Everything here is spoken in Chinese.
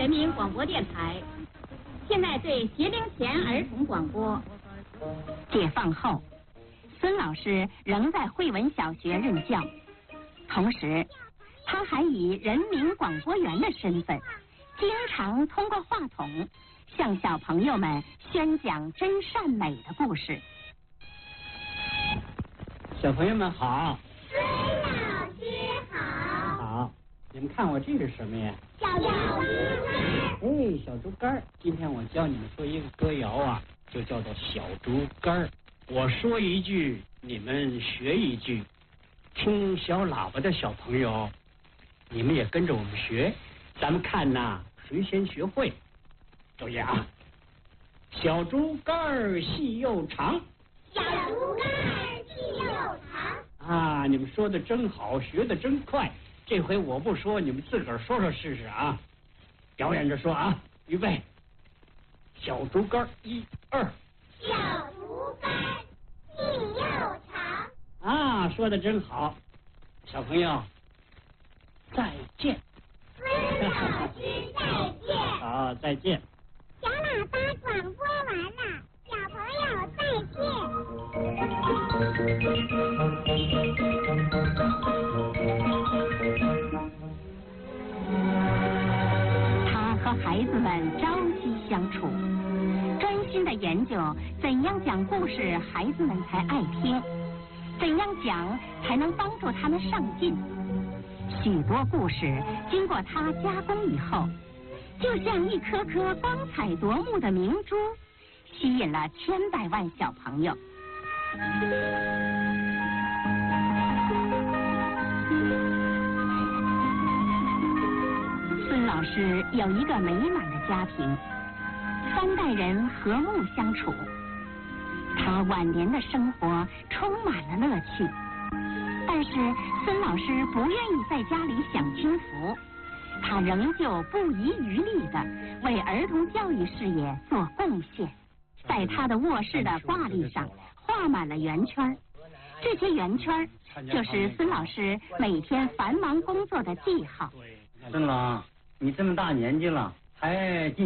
人民广播电台，现在对学龄前儿童广播。 解放后，孙老师仍在惠文小学任教，同时，他还以人民广播员的身份，经常通过话筒向小朋友们宣讲真善美的故事。 小朋友们好。 孙老师好。 好，你们看我这是什么呀？ 小猪肝。 哎，小猪肝。今天我教你们说一个歌谣啊，就叫做小猪肝。我说一句，你们学一句。听小喇叭的小朋友，你们也跟着我们学，咱们看呐，谁先学会。注意啊，小猪肝细又长。 小猪肝细又长。 啊，你们说的真好，学的真快。这回我不说，你们自个儿说说试试啊！表演着说啊，预备，小猪肝1、2。 小猪肝细又长。 啊，说的真好，小朋友，再见。 孙老师再见。 好，再见。 小喇叭广播完了，小朋友再见。 他和孩子们朝夕相处，专心的研究怎样讲故事孩子们才爱听，怎样讲才能帮助他们上进。许多故事经过他加工以后，就像一颗颗光彩夺目的明珠，吸引了千百万小朋友。孙老师有一个美满的家庭，3代人和睦相处。他晚年的生活充满了乐趣，但是孙老师不愿意在家里享清福，他仍旧不遗余力地为儿童教育事业做贡献。在他的卧室的挂历上画满了圆圈，这些圆圈就是孙老师每天繁忙工作的记号。 孙老，你这么大年纪了，还